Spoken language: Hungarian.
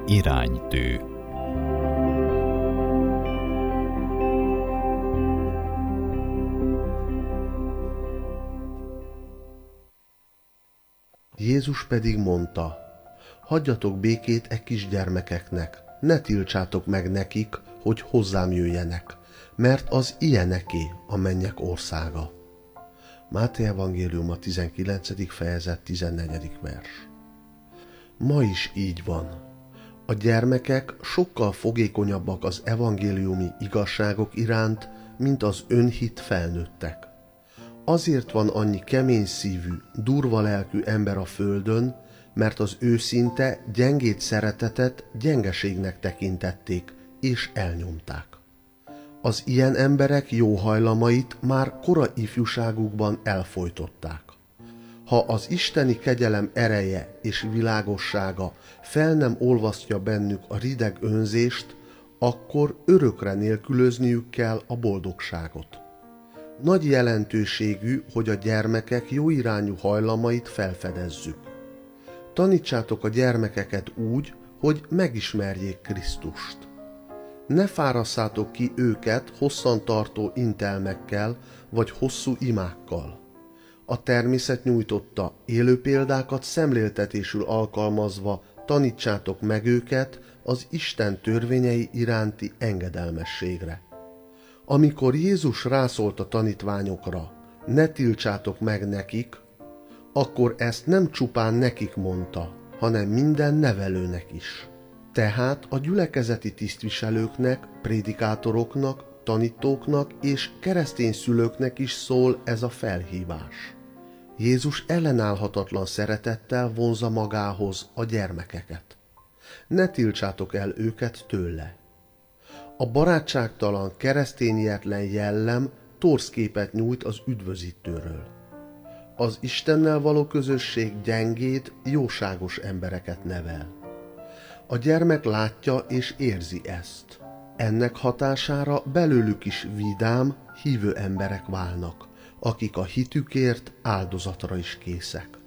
Iránytű. Jézus pedig mondta: hagyjatok békét e kisgyermekeknek, ne tiltsátok meg nekik, hogy hozzám jöjjenek, mert az ilyeneké a mennyek országa. Máté evangélium a 19. fejezet 14. vers. Ma is így van. A gyermekek sokkal fogékonyabbak az evangéliumi igazságok iránt, mint az önhitt felnőttek. Azért van annyi kemény szívű, durva lelkű ember a földön, mert az őszinte, gyengéd szeretetet gyengeségnek tekintették, és elnyomták. Az ilyen emberek jó hajlamait már kora ifjúságukban elfojtották. Ha az isteni kegyelem ereje és világossága fel nem olvasztja bennük a rideg önzést, akkor örökre nélkülözniük kell a boldogságot. Nagy jelentőségű, hogy a gyermekek jóirányú hajlamait felfedezzük. Tanítsátok a gyermekeket úgy, hogy megismerjék Krisztust. Ne fárasszátok ki őket hosszantartó intelmekkel vagy hosszú imákkal. A természet nyújtotta élő példákat szemléltetésül alkalmazva tanítsátok meg őket az Isten törvényei iránti engedelmességre. Amikor Jézus rászólt a tanítványokra, ne tiltsátok meg nekik, akkor ezt nem csupán nekik mondta, hanem minden nevelőnek is. Tehát a gyülekezeti tisztviselőknek, prédikátoroknak, tanítóknak és keresztény szülőknek is szól ez a felhívás. Jézus ellenállhatatlan szeretettel vonzza magához a gyermekeket. Ne tiltsátok el őket tőle. A barátságtalan, keresztényietlen jellem torz képet nyújt az üdvözítőről. Az Istennel való közösség gyengéd, jóságos embereket nevel. A gyermek látja és érzi ezt. Ennek hatására belőlük is vidám, hívő emberek válnak, akik a hitükért áldozatra is készek.